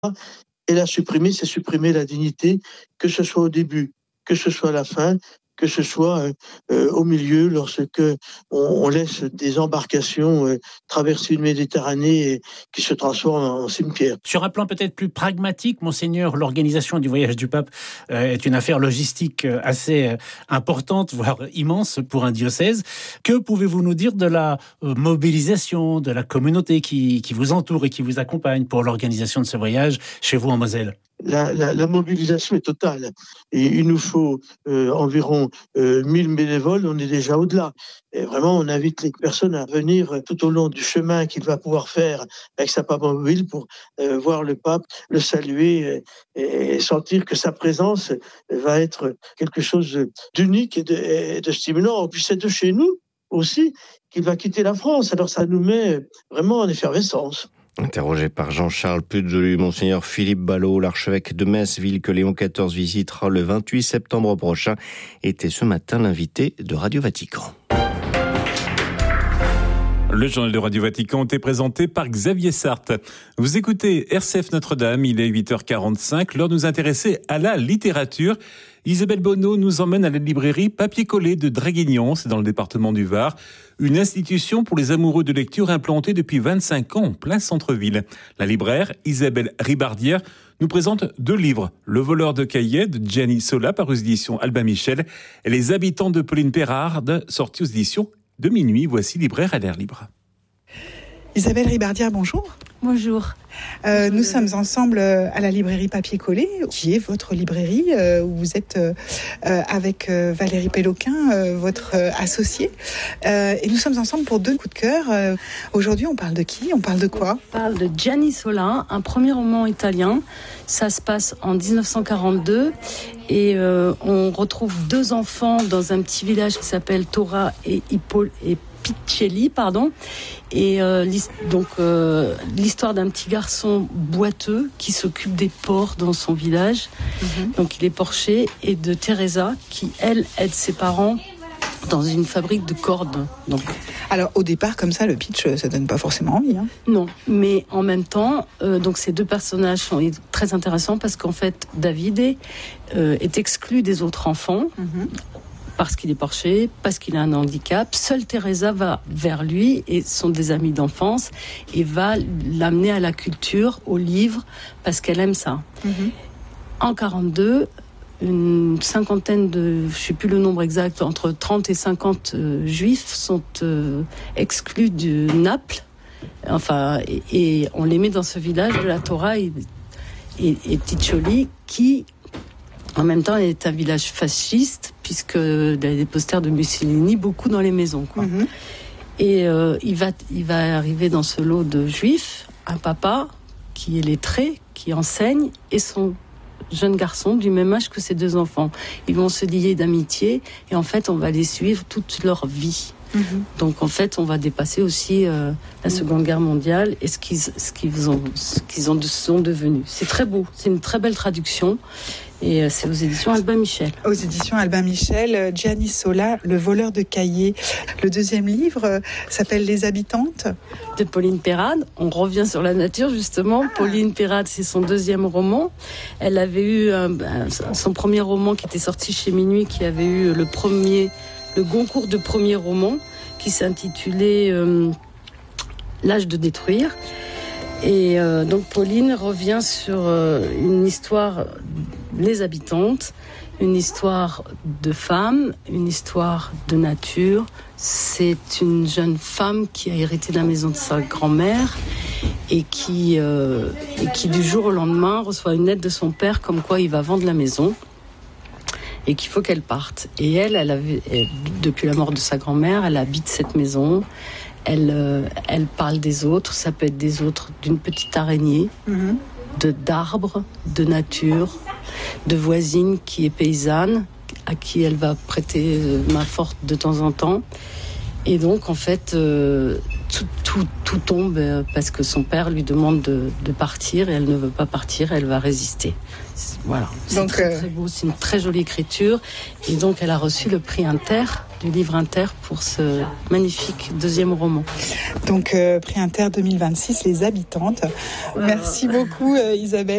Et la supprimer, c'est supprimer la dignité, que ce soit au début, que ce soit à la fin, que ce soit au milieu, lorsque on laisse des embarcations traverser une Méditerranée qui se transforme en cimetière. Sur un plan peut-être plus pragmatique, Monseigneur, l'organisation du voyage du pape est une affaire logistique assez importante, voire immense pour un diocèse. Que pouvez-vous nous dire de la mobilisation de la communauté qui vous entoure et qui vous accompagne pour l'organisation de ce voyage chez vous en Moselle ? La mobilisation est totale. Et il nous faut environ 1000 bénévoles, on est déjà au-delà. Et vraiment, on invite les personnes à venir tout au long du chemin qu'il va pouvoir faire avec sa pape mobile pour voir le pape, le saluer et sentir que sa présence va être quelque chose d'unique et de stimulant. Puis c'est de chez nous aussi qu'il va quitter la France. Alors ça nous met vraiment en effervescence. Interrogé par Jean-Charles Pujolu, Monseigneur Philippe Ballot, l'archevêque de Metz, ville que Léon XIV visitera le 28 septembre prochain, était ce matin l'invité de Radio Vatican. Le journal de Radio Vatican est présenté par Xavier Sarthe. Vous écoutez RCF Notre-Dame, il est 8h45, l'heure de nous intéresser à la littérature. Isabelle Bonneau nous emmène à la librairie Papier Collé de Draguignan, c'est dans le département du Var. Une institution pour les amoureux de lecture implantée depuis 25 ans en plein centre-ville. La libraire Isabelle Ribardière nous présente 2 livres. Le voleur de cahiers de Gianni Sola, paru aux éditions Albin Michel, et Les habitants de Pauline Perrard, sorti aux éditions de Minuit. Voici Libraire à l'air libre. Isabelle Ribardière, bonjour. Bonjour. Nous sommes ensemble à la librairie Papier Collé, qui est votre librairie, où vous êtes avec Valérie Péloquin, votre associée. Et nous sommes ensemble pour 2 coups de cœur. Aujourd'hui, on parle de qui ? On parle de quoi ? On parle de Gianni Sola, un premier roman italien. Ça se passe en 1942 et on retrouve 2 enfants dans un petit village qui s'appelle Tora et Piccelli, et l'histoire d'un petit garçon boiteux qui s'occupe des porcs dans son village, donc il est porcher, et de Teresa qui, elle, aide ses parents dans une fabrique de cordes. Donc. Alors au départ, comme ça, le pitch, ça donne pas forcément envie. Non, mais en même temps, donc ces 2 personnages sont très intéressants parce qu'en fait, Davide est exclu des autres enfants. Parce qu'il est porcher, parce qu'il a un handicap. Seule Teresa va vers lui et sont des amis d'enfance et va l'amener à la culture, au livre, parce qu'elle aime ça. En 42, une cinquantaine de, je ne sais plus le nombre exact, entre 30 et 50 juifs sont exclus de Naples. Enfin, et on les met dans ce village de la Tora et Piccioli qui... En même temps, est un village fasciste, puisque il y a des posters de Mussolini beaucoup dans les maisons. Et il va arriver dans ce lot de juifs, un papa qui est lettré, qui enseigne, et son jeune garçon du même âge que ses 2 enfants. Ils vont se lier d'amitié, et en fait, on va les suivre toute leur vie. Donc en fait, on va dépasser aussi la Seconde Guerre mondiale et ce qu'ils sont devenus. C'est très beau, c'est une très belle traduction. Et c'est aux éditions Albin Michel. Aux éditions Albin Michel, Gianni Sola, Le voleur de cahiers. Le 2e livre s'appelle Les habitantes. De Pauline Perrard. On revient sur la nature, justement. Pauline Perrard, c'est son 2e roman. Elle avait eu son premier roman qui était sorti chez Minuit, qui avait eu le Goncourt de premier roman, qui s'intitulait L'âge de détruire. Et donc Pauline revient sur une histoire, Les habitantes, une histoire de femme, une histoire de nature. C'est une jeune femme qui a hérité de la maison de sa grand-mère et qui du jour au lendemain reçoit une lettre de son père comme quoi il va vendre la maison et qu'il faut qu'elle parte. Et elle depuis la mort de sa grand-mère, elle habite cette maison. Elle parle des autres, ça peut être des autres d'une petite araignée, d'arbres, de nature, de voisine qui est paysanne, à qui elle va prêter main forte de temps en temps. Et donc, en fait, tout tombe parce que son père lui demande de partir et elle ne veut pas partir, elle va résister. Voilà. C'est donc, très beau, c'est une très jolie écriture. Et donc, elle a reçu le prix Inter du livre Inter pour ce magnifique deuxième roman. Donc, prix Inter 2026, Les Habitantes. Merci beaucoup, Isabelle.